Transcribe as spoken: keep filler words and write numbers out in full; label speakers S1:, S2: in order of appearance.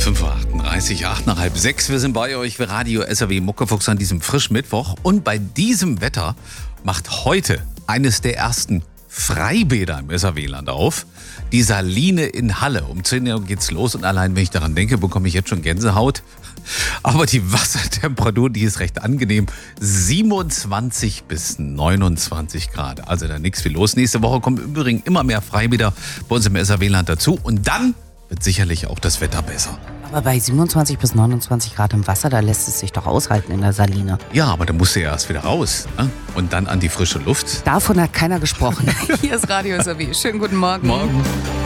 S1: fünf Uhr achtunddreißig, acht nach halb sechs. Wir sind bei euch für Radio S R W Muckefuchs an diesem frischen Mittwoch. Und bei diesem Wetter macht heute eines der ersten Freibäder im S R W-Land auf. Die Saline in Halle. Um zehn Uhr geht's los und allein, wenn ich daran denke, bekomme ich jetzt schon Gänsehaut. Aber die Wassertemperatur, die ist recht angenehm. siebenundzwanzig bis neunundzwanzig Grad. Also da nichts viel los. Nächste Woche kommen im Übrigen immer mehr Freibäder bei uns im S R W-Land dazu. Und dann wird sicherlich auch das Wetter besser.
S2: Aber bei siebenundzwanzig bis neunundzwanzig Grad im Wasser, da lässt es sich doch aushalten in der Saline.
S1: Ja, aber da musst du ja erst wieder raus, ne? Und dann an die frische Luft.
S2: Davon hat keiner gesprochen. Hier ist Radio S R W. Schönen guten Morgen.
S1: Morgen.